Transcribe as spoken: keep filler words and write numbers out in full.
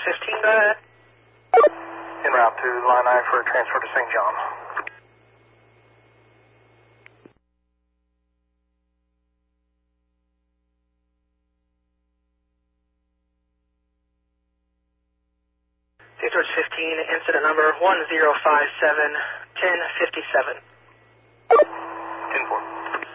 fifteen, go ahead. En route to line nine for a transfer to Saint John. Sea George fifteen, incident number one zero five seven, ten fifty-seven.